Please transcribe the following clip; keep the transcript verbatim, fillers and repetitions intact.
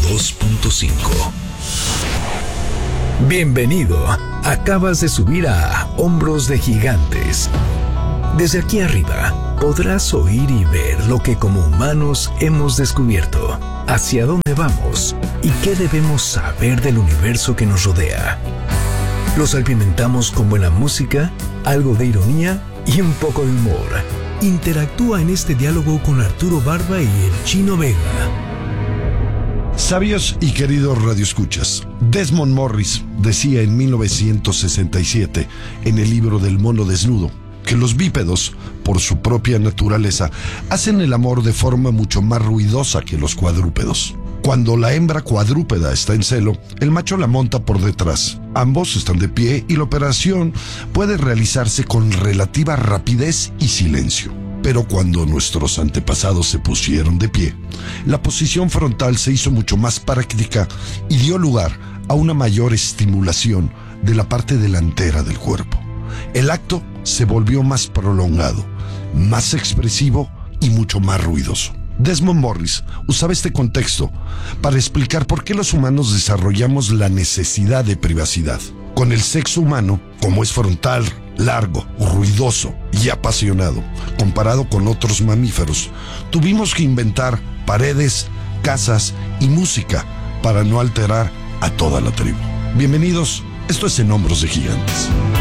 dos punto cinco. Bienvenido. Acabas de subir a Hombros de Gigantes. Desde aquí arriba podrás oír y ver lo que como humanos hemos descubierto, hacia dónde vamos y qué debemos saber del universo que nos rodea. Los salpimentamos con buena música, algo de ironía y un poco de humor. Interactúa en este diálogo con Arturo Barba y el Chino Vega. Sabios y queridos radioescuchas, Desmond Morris decía en mil novecientos sesenta y siete, en el libro del mono desnudo, que los bípedos, por su propia naturaleza, hacen el amor de forma mucho más ruidosa que los cuadrúpedos. Cuando la hembra cuadrúpeda está en celo, el macho la monta por detrás. Ambos están de pie y la operación puede realizarse con relativa rapidez y silencio. Pero cuando nuestros antepasados se pusieron de pie, la posición frontal se hizo mucho más práctica y dio lugar a una mayor estimulación de la parte delantera del cuerpo. El acto se volvió más prolongado, más expresivo y mucho más ruidoso. Desmond Morris usaba este contexto para explicar por qué los humanos desarrollamos la necesidad de privacidad. Con el sexo humano, como es frontal, largo, ruidoso y apasionado, comparado con otros mamíferos, tuvimos que inventar paredes, casas y música para no alterar a toda la tribu. Bienvenidos, esto es En Hombros de Gigantes.